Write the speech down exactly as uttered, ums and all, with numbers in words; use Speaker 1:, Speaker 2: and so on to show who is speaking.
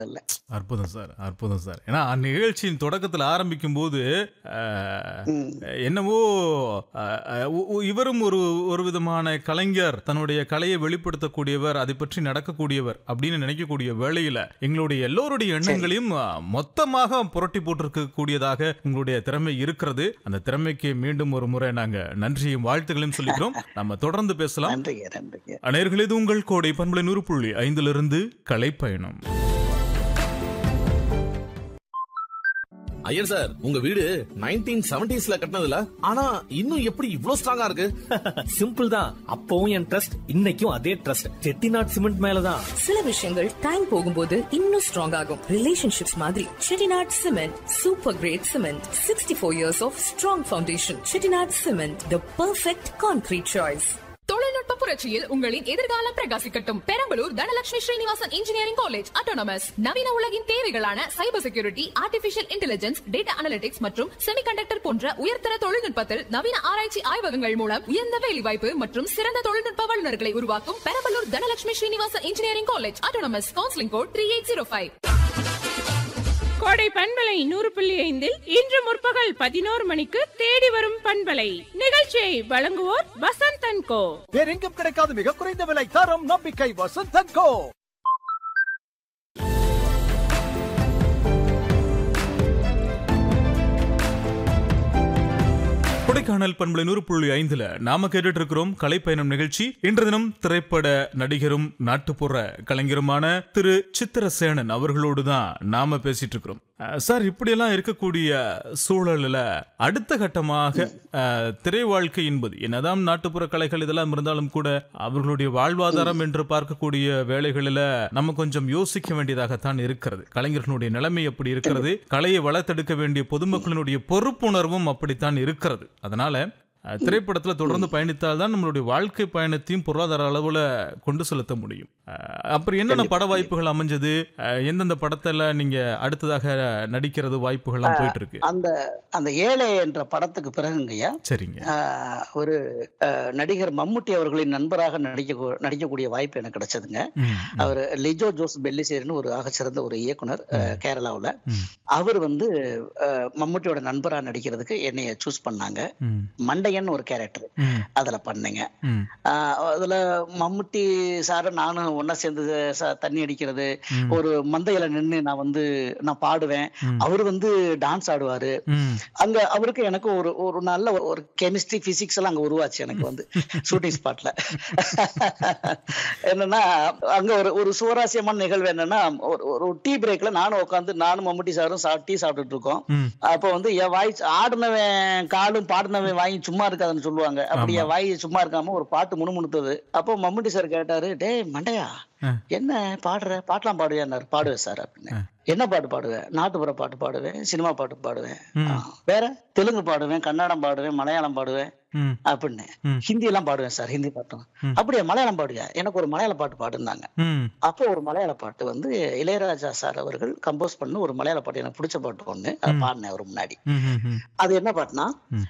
Speaker 1: இல்ல.
Speaker 2: அற்புதம் சார், அற்புதம் சார். ஏன்னா நிகழ்ச்சியின் தொடக்கத்தில் ஆரம்பிக்கும் போது
Speaker 1: ம்.
Speaker 2: என்னவோ அஹ், அஹ், உ- உ- இவரும் ஒரு ஒரு விதமான கலைஞர், தன்னுடைய கலையை வெளிப்படுத்தக்கூடியவர், அதை பற்றி நடக்கக்கூடியவர் அப்படின்னு நினைக்கக்கூடிய வேளையில எங்களுடைய எல்லோருடைய
Speaker 1: சரி.
Speaker 2: எண்ணங்களையும் அஹ், மொத்தமாக புரட்டி போட்டிருக்க கூடியதாக உங்களுடைய திறமை இருக்கிறது. அந்த திறமைக்கு மீண்டும் ஒரு முறை நாங்க நன்றியும் வாழ்த்துக்களையும் சொல்லிக்கிறோம். நம்ம தொடர்ந்து பேசலாம்.
Speaker 1: நன்றிங்க, நன்றிங்க.
Speaker 2: அனைவர்களே, இது உங்கள் கோடை பண்பலை நூறு புள்ளி ஐந்திலிருந்து கலைப்பயணம்.
Speaker 3: ஐயர் சார், உங்க வீடு நைன்டீன் செவன்டீஸ்ல கட்டினதுல ஆனா இன்னும் எப்படி இவ்ளோ ஸ்ட்ராங்கா இருக்கு?
Speaker 4: சிம்பிள் தான். அப்பவும் என் ட்ரஸ்ட், இன்னைக்கும் அதே ட்ரஸ்ட். செட்டிநாட் சிமெண்ட் மேலதான்.
Speaker 5: சில விஷயங்கள் டைம் போகும்போது இன்னும் ஸ்ட்ராங் ஆகும். ரிலேஷன்ஷிப்ஸ் மாதிரி Chettinad cement super great cement. Sixty four years of strong foundation. Chettinad cement, the perfect concrete choice.
Speaker 6: தொழில்நுட்ப புரட்சியில் உங்களின் எதிர்காலம் பிரகாசிக்கட்டும். Perambalur Dhanalakshmi Srinivasan engineering college autonomous நவீன உலகின் தேவைகளான cyber security, artificial intelligence, data analytics மற்றும் செமிகண்டக்டர் போன்ற உயர்தர தொழில்நுட்பத்தில் நவீன ஆராய்ச்சி ஆய்வகங்கள் மூலம் உயர்ந்த வேலைவாய்ப்பு மற்றும் சிறந்த தொழில்நுட்ப வல்லுநர்களை உருவாக்கும் Perambalur Dhanalakshmi Srinivasan engineering college autonomous. Counselling code three eight zero five.
Speaker 7: கோடை பண்பலை நூறு புள்ளி ஐந்தில் இன்று முற்பகல் பதினோரு மணிக்கு தேடி வரும் பண்பலை நிகழ்ச்சியை வழங்குவோர் வசந்த் அண்ட் கோ.
Speaker 8: வேறெங்கும் கிடைக்காத மிக குறைந்த விலை, தரம், நம்பிக்கை, வசந்த் அண்ட் கோ.
Speaker 2: கொடைக்கானல் பண்பலை நூறு புள்ளி ஐந்துல நாம கேட்டுட்டு இருக்கிறோம் கலைப்பயணம் நிகழ்ச்சி. இன்று தினம் திரைப்பட நடிகரும் நாட்டுப்புற கலைஞருமான திரு சித்திரசேனன் அவர்களோடு தான் நாம பேசிட்டு இருக்கிறோம். அஹ், சார், இப்படியெல்லாம் இருக்கக்கூடிய சூழல்ல அடுத்த கட்டமாக அஹ், திரை வாழ்க்கை என்பது என்னதான் நாட்டுப்புற கலைகள் இதெல்லாம் இருந்தாலும் கூட அவர்களுடைய வாழ்வாதாரம் என்று பார்க்கக்கூடிய வேலைகளில நம்ம கொஞ்சம் யோசிக்க வேண்டியதாகத்தான் இருக்கிறது. கலைஞர்களுடைய நிலைமை எப்படி இருக்கிறது, கலையை வளர்த்தெடுக்க வேண்டிய பொதுமக்களினுடைய பொறுப்புணர்வும் அப்படித்தான் இருக்கிறது. அதனால அஹ், திரைப்படத்துல தொடர்ந்து பயணித்தால் தான் நம்மளுடைய வாழ்க்கை பயணத்தையும் பொருளாதார அளவுல கொண்டு செலுத்த முடியும். அஹ், அப்புறம் என்னென்ன பட வாய்ப்புகள் அமைஞ்சது, அஹ், எந்தெந்த படத்துல நீங்க அடுத்ததாக நடிக்கிறது வாய்ப்புகள்லாம் போயிட்டு இருக்கு?
Speaker 1: அந்த அந்த ஏழை என்ற படத்துக்கு பிறகுங்கய்யா,
Speaker 2: சரிங்க.
Speaker 1: ஆஹ், ஒரு ஆஹ், நடிகர் மம்முட்டி அவர்களின் நண்பராக நடிக்க நடிக்கக்கூடிய வாய்ப்பு எனக்கு கிடைச்சதுங்க.
Speaker 2: ம்,
Speaker 1: அவர் லிஜோ ஜோஸ் பெல்லிசேரின்னு ஒரு ஆகச்சிறந்த ஒரு இயக்குனர் கேரளாவில்.
Speaker 2: ம்,
Speaker 1: அவர் வந்து ஆஹ், மம்முட்டியோட நண்பராக நடிக்கிறதுக்கு என்னைய சூஸ் பண்ணாங்க.
Speaker 2: ம்,
Speaker 1: மண்டையன் ஒரு கேரக்டர்
Speaker 2: ம்,
Speaker 1: அதுல பண்ணேங்க.
Speaker 2: ம்,
Speaker 1: ஆஹ், அதுல மம்முட்டி சார் நானும் ஒன்னா சேர்ந்து ச- தண்ணி அடிக்கிறது,
Speaker 2: ம்,
Speaker 1: ஒரு மந்தையில நின்று நான் வந்து நான் பாடுவேன்,
Speaker 2: ம்,
Speaker 1: அவர் வந்து டான்ஸ் ஆடுவாரு.
Speaker 2: ம்.
Speaker 1: அங்க அவருக்கு எனக்கு ஒரு ஒரு நல்ல ஒரு- ஒரு கெமிஸ்ட்ரி பிசிக்ஸ் எல்லாம் அங்க உருவாச்சு எனக்கு வந்து ஷூட்டிங் ஸ்பாட்ல. என்னன்னா அங்க ஒரு ஒரு சுவாரஸ்யமான நிகழ்வு என்னன்னா, ஒரு ஒரு டீ பிரேக்ல நானும் உட்காந்து நானும் மம்முட்டி சாரும் சா- டீ சாப்பிட்டுட்டு இருக்கோம்.
Speaker 2: ம்.
Speaker 1: அப்போ வந்து என் வாய் ஆடினவன் காலும் பாடினவன் வாயும் சும்மா இருக்காதுன்னு சொல்லுவாங்க. அப்படி
Speaker 2: ஆமா.
Speaker 1: என் வாய் சும்மா இருக்காம ஒரு பாட்டு முணுமுணுத்தது. அப்போ மம்முட்டி சார் கேட்டாரு, டேய் மண்டையா,
Speaker 2: ஆ.
Speaker 1: என்ன பாடுற, பாட்டெல்லாம் பாடுவேன்னாரு. பாடுவேன் சார் அப்படின்னு.
Speaker 2: ஆ.
Speaker 1: என்ன பாட்டு பாடுவேன்? நாட்டுப்புற பாட்டு பாடுவேன், சினிமா பாட்டு பாடுவேன்,
Speaker 2: ம்.
Speaker 1: ஆ, வேற தெலுங்கு பாடுவேன், கன்னடம் பாடுவேன், மலையாளம் பாடுவேன்
Speaker 2: ம்,
Speaker 1: அப்படின்னு.
Speaker 2: ம்.
Speaker 1: ஹிந்தி எல்லாம் பாடுவேன் சார், ஹிந்தி பாட்டும்.
Speaker 2: ம்.
Speaker 1: அப்படியே மலையாளம் பாடுவேன், எனக்கு ஒரு மலையாள பாட்டு பாடுனாங்க.
Speaker 2: ம்,
Speaker 1: அப்போ ஒரு மலையாள பாட்டு வந்து இளையராஜா சார் அவர்கள் கம்போஸ் பண்ண ஒரு மலையாள பாட்டு, எனக்கு பிடிச்ச பாட்டு ஒண்ணு, அதை பாடினேன் அவர் முன்னாடி.
Speaker 2: ம், ம், ம்.
Speaker 1: அது என்ன பாட்டுனா,
Speaker 2: ம்.